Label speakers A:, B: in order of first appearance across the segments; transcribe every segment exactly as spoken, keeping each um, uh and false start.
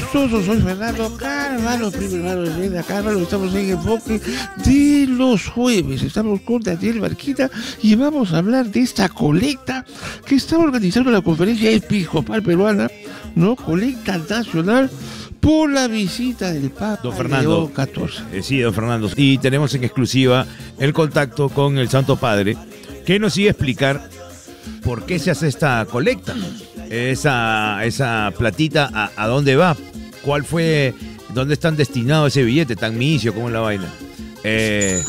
A: gustoso, soy Fernando Carvalho, primo hermano de Brenda Carvalho. Estamos en Enfoque de los jueves. Estamos con Daniel Barquita y vamos a hablar de esta colecta que está organizando la Conferencia Episcopal Peruana, ¿no? Colecta nacional por la visita del Papa
B: don Fernando,
A: León catorce.
B: Eh, sí, don Fernando. Y tenemos en exclusiva el contacto con el Santo Padre, que nos sigue a explicar por qué se hace esta colecta. Esa, esa platita, a, ¿a dónde va? ¿Cuál fue, dónde están destinados ese billete? ¿Tan misio? ¿Cómo es la vaina? Eh...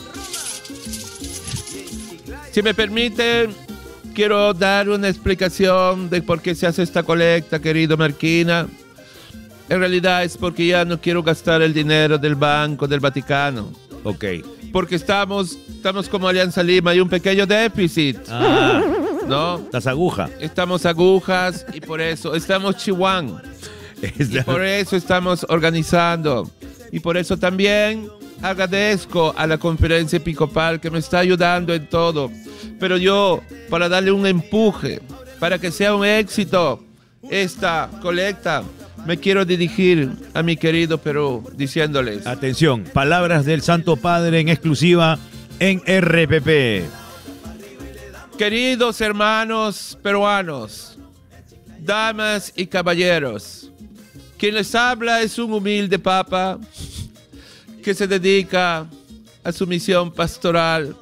C: Si me permiten, quiero dar una explicación de por qué se hace esta colecta, querido Marquina. En realidad es porque ya no quiero gastar el dinero del Banco del Vaticano.
B: Ok.
C: Porque estamos, estamos como Alianza Lima, hay un pequeño déficit.
B: Ah,
C: ¿no?
B: estás aguja.
C: Estamos agujas y por eso estamos chihuán. Y por eso estamos organizando. Y por eso también agradezco a la Conferencia Episcopal que me está ayudando en todo. Pero yo, para darle un empuje, para que sea un éxito esta colecta, me quiero dirigir a mi querido Perú diciéndoles:
B: atención, palabras del Santo Padre en exclusiva en R P P.
C: Queridos hermanos peruanos, damas y caballeros, quien les habla es un humilde papa que se dedica a su misión pastoral.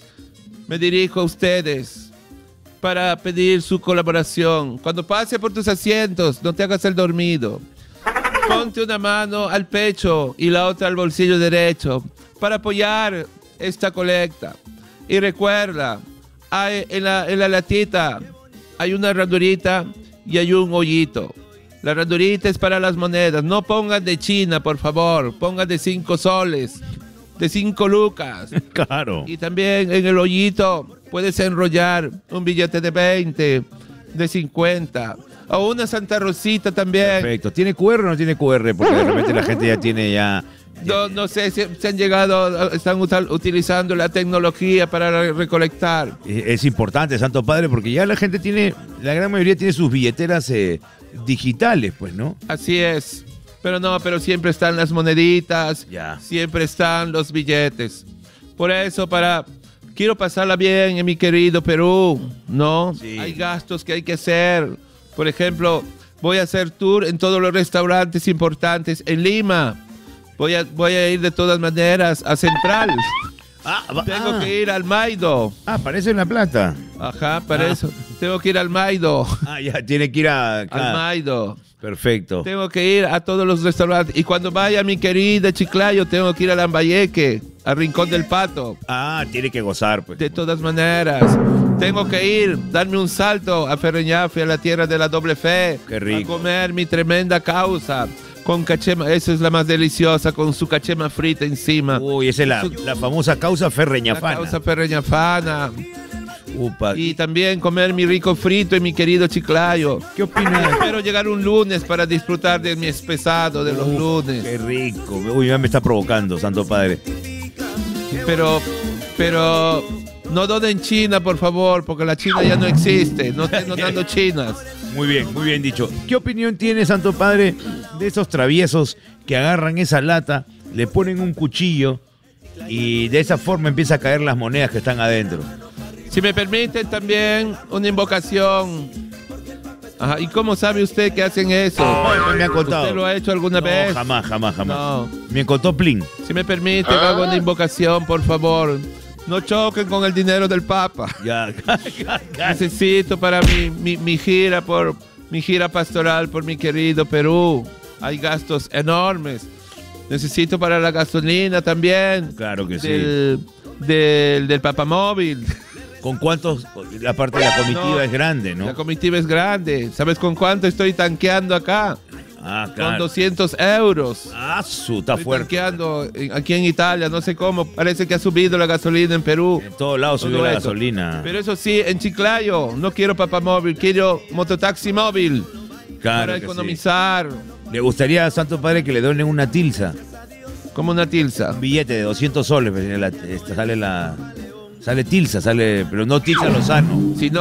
C: Me dirijo a ustedes para pedir su colaboración. Cuando pase por tus asientos, no te hagas el dormido. Ponte una mano al pecho y la otra al bolsillo derecho para apoyar esta colecta. Y recuerda, hay en la, en la latita hay una ranurita y hay un hoyito. La ranurita es para las monedas. No pongan de China, por favor. Pongan de cinco soles, de cinco lucas.
B: Claro.
C: Y también en el hoyito puedes enrollar un billete de veinte, de cincuenta, o una Santa Rosita también.
B: Perfecto. ¿Tiene Q R o no tiene Q R? Porque de repente la gente ya tiene ya...
C: No, no sé si se han llegado, están utal, utilizando la tecnología para recolectar.
B: Es importante, Santo Padre, porque ya la gente tiene, la gran mayoría tiene sus billeteras eh, digitales, pues, ¿no?
C: Así es. Pero no, pero siempre están las moneditas,
B: ya.
C: Siempre están los billetes. Por eso, para quiero pasarla bien en mi querido Perú, ¿no?
B: Sí.
C: Hay gastos que hay que hacer. Por ejemplo, voy a hacer tour en todos los restaurantes importantes en Lima. Voy a, voy a ir de todas maneras a Central.
B: Ah,
C: Tengo
B: ah.
C: que ir al Maido.
B: Ah, parece en La Plata.
C: Ajá, para
B: Ah.
C: eso. Tengo que ir al Maido.
B: Ah, ya, tiene que ir a...
C: Al
B: acá.
C: Maido.
B: Perfecto.
C: Tengo que ir a todos los restaurantes. Y cuando vaya mi querida Chiclayo, tengo que ir a Lambayeque, al Rincón del Pato.
B: Ah, tiene que gozar, pues.
C: De todas maneras. Tengo que ir, darme un salto a Ferreñafe, a la tierra de la doble fe.
B: Qué rico.
C: A comer mi tremenda causa. Con cachema, esa es la más deliciosa, con su cachema frita encima.
B: Uy, esa es la, la famosa causa ferreñafana.
C: La causa ferreñafana.
B: Upa.
C: Y también comer mi rico frito y mi querido Chiclayo.
B: ¿Qué opinas?
C: Espero llegar un lunes para disfrutar de mi espesado de los
B: Uf,
C: lunes.
B: Qué rico. Uy, ya me está provocando, Santo Padre.
C: Pero, pero, no donen China, por favor, porque la China ya no existe. No estén donando chinas.
B: Muy bien, muy bien dicho. ¿Qué opinión tiene, Santo Padre, de esos traviesos que agarran esa lata, le ponen un cuchillo y de esa forma empieza a caer las monedas que están adentro?
C: Si me permiten también una invocación. Ajá. ¿Y cómo sabe usted que hacen eso?
B: Oh, me han contado.
C: ¿Usted lo ha hecho alguna
B: No,
C: vez?
B: jamás, jamás, jamás.
C: No.
B: Me contó Plin.
C: Si me permite, hago una invocación, por favor. No choquen con el dinero del Papa.
B: Ya.
C: Necesito para mi, mi, mi gira por mi gira pastoral por mi querido Perú. Hay gastos enormes. Necesito para la gasolina también.
B: Claro que sí.
C: Del, del, del papamóvil.
B: ¿Con cuántos? La parte de la comitiva
C: No,
B: es grande, ¿no?
C: La comitiva es grande. ¿Sabes con cuánto estoy tanqueando acá?
B: Ah,
C: Con
B: claro.
C: doscientos euros.
B: Ah, su, está
C: Estoy
B: fuerte.
C: tanqueando en- aquí en Italia, no sé cómo. Parece que ha subido la gasolina en Perú.
B: En todos lados subió
C: Todo
B: la
C: eso.
B: gasolina.
C: Pero eso sí, en Chiclayo no quiero papamóvil, quiero mototaxi móvil.
B: Claro
C: Para
B: que sí.
C: economizar.
B: Le gustaría a Santo Padre que le donen una tilsa.
C: Como una tilsa.
B: Un billete de doscientos soles. pues, la- esta sale la... Sale tilsa, sale... Pero no tilsa Lozano.
C: Si no,